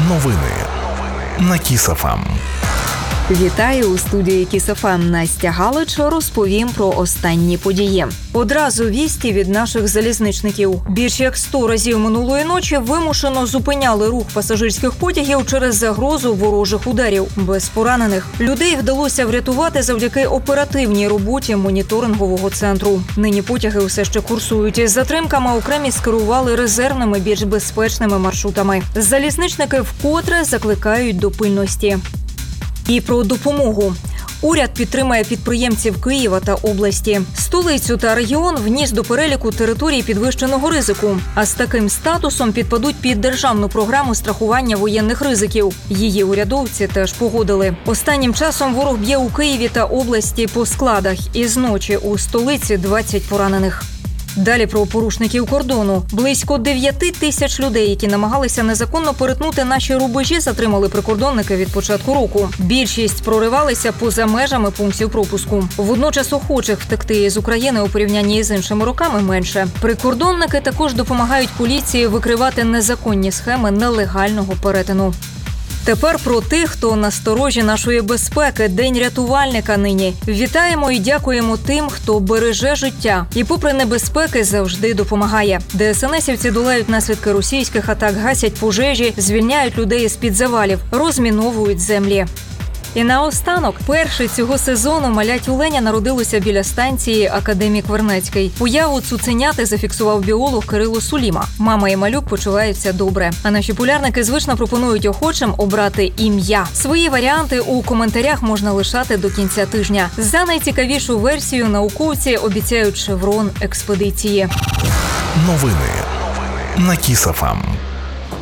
Новини на Кіс.ФМ. Вітаю у студії Кіс.ФМ. Настя Галич. Розповім про останні події. Одразу вісті від наших залізничників. Більш як 100 разів минулої ночі вимушено зупиняли рух пасажирських потягів через загрозу ворожих ударів. Без поранених. Людей вдалося врятувати завдяки оперативній роботі моніторингового центру. Нині потяги все ще курсують із затримками, окремі скерували резервними, більш безпечними маршрутами. Залізничники вкотре закликають до пильності. І про допомогу. Уряд підтримає підприємців Києва та області. Столицю та регіон вніс до переліку територій підвищеного ризику. А з таким статусом підпадуть під державну програму страхування воєнних ризиків. Її урядовці теж погодили. Останнім часом ворог б'є у Києві та області по складах. Із ночі у столиці 20 поранених. Далі про порушників кордону. Близько 9 тисяч людей, які намагалися незаконно перетнути наші рубежі, затримали прикордонники від початку року. Більшість проривалися поза межами пунктів пропуску. Водночас охочих втекти з України у порівнянні з іншими роками менше. Прикордонники також допомагають поліції викривати незаконні схеми нелегального перетину. Тепер про тих, хто на сторожі нашої безпеки. День рятувальника нині. Вітаємо і дякуємо тим, хто береже життя. І попри небезпеки завжди допомагає. ДСНСівці долають наслідки російських атак, гасять пожежі, звільняють людей з-під завалів, розміновують землі. І наостанок, перший цього сезону маля тюленя народилося біля станції «Академік Вернецький». Появу цуценяти зафіксував біолог Кирило Суліма. Мама і малюк почуваються добре. А наші полярники звично пропонують охочим обрати ім'я. Свої варіанти у коментарях можна лишати до кінця тижня. За найцікавішу версію науковці обіцяють шеврон експедиції. Новини на Кіс.ФМ.